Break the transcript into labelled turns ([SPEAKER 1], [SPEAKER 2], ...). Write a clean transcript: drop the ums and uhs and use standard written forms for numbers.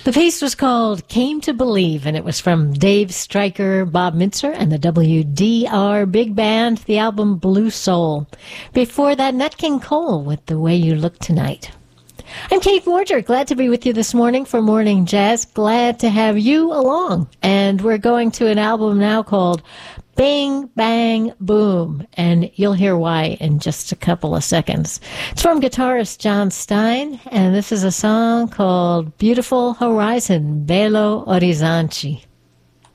[SPEAKER 1] The piece was called Came to Believe, and it was from Dave Stryker, Bob Mintzer, and the WDR Big Band, the album Blue Soul. Before that, Nat King Cole with The Way You Look Tonight. I'm Kate Morger, glad to be with you this morning for Morning Jazz. Glad to have you along. And we're going to an album now called Bing, Bang, Boom, and you'll hear why in just a couple of seconds. It's from guitarist John Stein, and this is a song called Beautiful Horizon, Belo Horizonte.